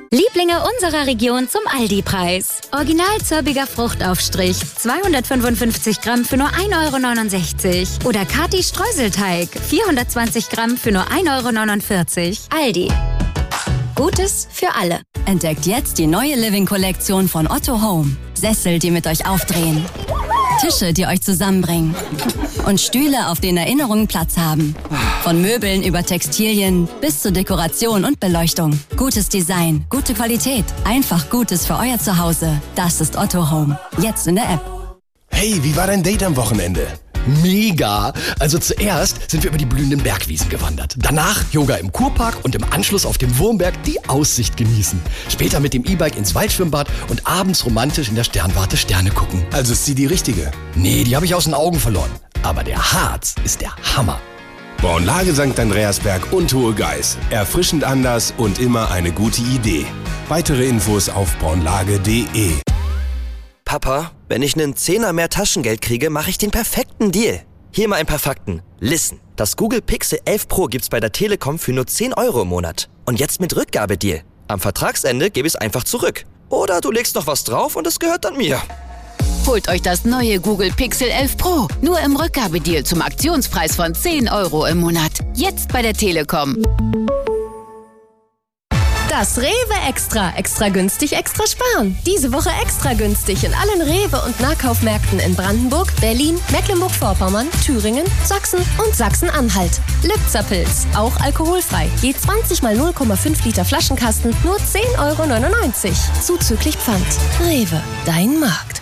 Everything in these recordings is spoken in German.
Lieblinge unserer Region zum Aldi-Preis. Original zörbiger Fruchtaufstrich, 255 Gramm für nur 1,69 € Oder Kati Streuselteig, 420 Gramm für nur 1,49 €. Aldi. Gutes für alle. Entdeckt jetzt die neue Living-Kollektion von Otto Home. Sessel, die mit euch aufdrehen. Tische, die euch zusammenbringen. Und Stühle, auf denen Erinnerungen Platz haben. Von Möbeln über Textilien bis zu Dekoration und Beleuchtung. Gutes Design, gute Qualität. Einfach Gutes für euer Zuhause. Das ist Otto Home. Jetzt in der App. Hey, wie war dein Date am Wochenende? Mega! Also zuerst sind wir über die blühenden Bergwiesen gewandert. Danach Yoga im Kurpark und im Anschluss auf dem Wurmberg die Aussicht genießen. Später mit dem E-Bike ins Waldschwimmbad und abends romantisch in der Sternwarte Sterne gucken. Also ist sie die richtige? Nee, die habe ich aus den Augen verloren. Aber der Harz ist der Hammer. Braunlage St. Andreasberg und Hohe Geiß. Erfrischend anders und immer eine gute Idee. Weitere Infos auf braunlage.de. Papa, wenn ich einen Zehner mehr Taschengeld kriege, mache ich den perfekten Deal. Hier mal ein paar Fakten. Listen, das Google Pixel 11 Pro gibt's bei der Telekom für nur 10 € im Monat. Und jetzt mit Rückgabedeal. Am Vertragsende gebe ich es einfach zurück. Oder du legst noch was drauf und es gehört dann mir. Holt euch das neue Google Pixel 11 Pro. Nur im Rückgabedeal zum Aktionspreis von 10 € im Monat. Jetzt bei der Telekom. Das Rewe Extra. Extra günstig, extra sparen. Diese Woche extra günstig in allen Rewe- und Nahkaufmärkten in Brandenburg, Berlin, Mecklenburg-Vorpommern, Thüringen, Sachsen und Sachsen-Anhalt. Lipzerpilz, auch alkoholfrei. Je 20 mal 0,5 Liter Flaschenkasten, nur 10,99 €. Zuzüglich Pfand. Rewe, dein Markt.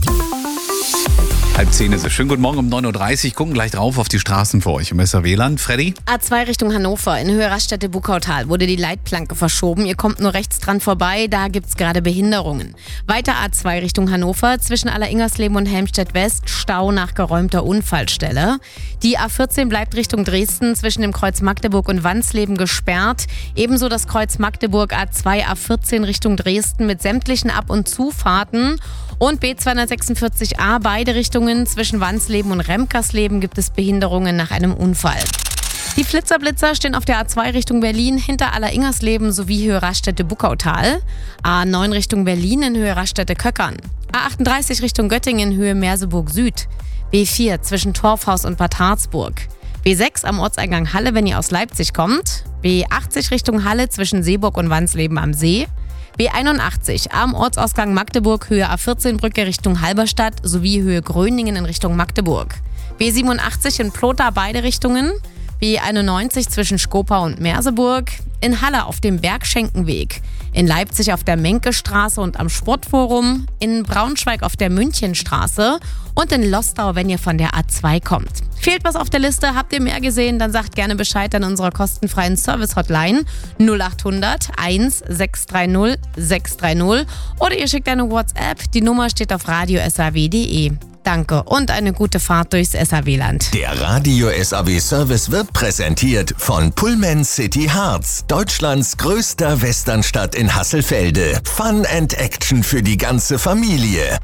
9:30 ist es. Schönen guten Morgen um 9:30 Uhr. Gucken gleich drauf auf die Straßen für euch im SR-WLAN. Freddy? A2 Richtung Hannover in Höhe Raststätte-Buckautal wurde die Leitplanke verschoben. Ihr kommt nur rechts dran vorbei, da gibt's gerade Behinderungen. Weiter A2 Richtung Hannover zwischen Alleringhersleben und Helmstedt-West Stau nach geräumter Unfallstelle. Die A14 bleibt Richtung Dresden zwischen dem Kreuz Magdeburg und Wansleben gesperrt. Ebenso das Kreuz Magdeburg A2 A14 Richtung Dresden mit sämtlichen Ab- und Zufahrten. Und B246a beide Richtungen zwischen Wansleben und Remkersleben gibt es Behinderungen nach einem Unfall. Die Flitzer-Blitzer stehen auf der A2 Richtung Berlin hinter Alleringhersleben sowie Höhe Raststätte-Buckautal. A9 Richtung Berlin in Höhe Raststätte-Köckern. A38 Richtung Göttingen in Höhe Merseburg Süd. B4 zwischen Torfhaus und Bad Harzburg. B6 am Ortseingang Halle, wenn ihr aus Leipzig kommt. B80 Richtung Halle zwischen Seeburg und Wansleben am See. B81 am Ortsausgang Magdeburg Höhe A14 Brücke Richtung Halberstadt sowie Höhe Gröningen in Richtung Magdeburg. B87 in Plotha beide Richtungen. B91 zwischen Skopau und Merseburg. In Halle auf dem Bergschenkenweg. In Leipzig auf der Menkestraße und am Sportforum. In Braunschweig auf der Münchenstraße. Und in Lostau, wenn ihr von der A2 kommt. Fehlt was auf der Liste, habt ihr mehr gesehen, dann sagt gerne Bescheid an unserer kostenfreien Service-Hotline 0800 1630 630 oder ihr schickt eine WhatsApp. Die Nummer steht auf radio.saw.de. Danke und eine gute Fahrt durchs SAW-Land. Der Radio SAW Service wird präsentiert von Pullman City Harz, Deutschlands größter Westernstadt in Hasselfelde. Fun and Action für die ganze Familie.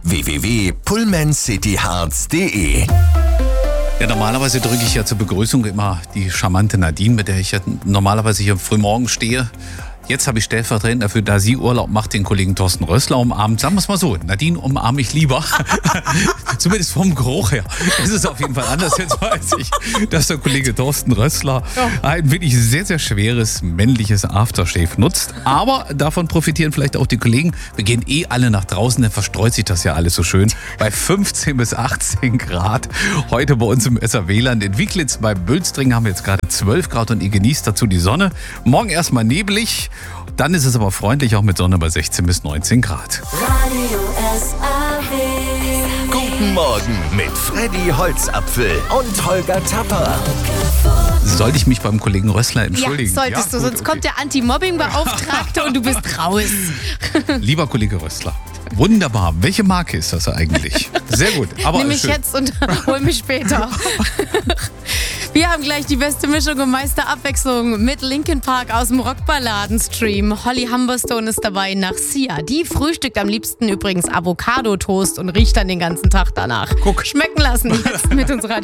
www.pullmancityharz.de. Ja, normalerweise drücke ich ja zur Begrüßung immer die charmante Nadine, mit der ich ja normalerweise hier frühmorgen stehe. Jetzt habe ich stellvertretend dafür, da sie Urlaub macht, den Kollegen Thorsten Rössler umarmt. Sagen wir es mal so, Nadine umarme ich lieber. Zumindest vom Geruch her. Es ist auf jeden Fall anders. Jetzt weiß ich, dass der Kollege Thorsten Rössler ein wirklich sehr, sehr schweres männliches Aftershave nutzt. Aber davon profitieren vielleicht auch die Kollegen. Wir gehen alle nach draußen, dann verstreut sich das ja alles so schön. Bei 15 bis 18 Grad. Heute bei uns im SR-WLAN in Wieglitz bei Bülstring haben wir jetzt gerade 12 Grad und ihr genießt dazu die Sonne. Morgen erstmal neblig. Dann ist es aber freundlich, auch mit Sonne bei 16 bis 19 Grad. Radio SAW. Guten Morgen mit Freddy Holzapfel und Holger Tapper. Sollte ich mich beim Kollegen Rössler entschuldigen? Ja, solltest du, sonst kommt der Anti-Mobbing-Beauftragte und du bist raus. Lieber Kollege Rössler, wunderbar. Welche Marke ist das eigentlich? Sehr gut. Aber nimm mich jetzt und hol mich später. Wir haben gleich die beste Mischung und meiste Abwechslung mit Linkin Park aus dem Rockballaden-Stream. Holly Humberstone ist dabei nach Sia. Die frühstückt am liebsten übrigens Avocado-Toast und riecht dann den ganzen Tag danach. Guck. Schmecken lassen jetzt mit unserer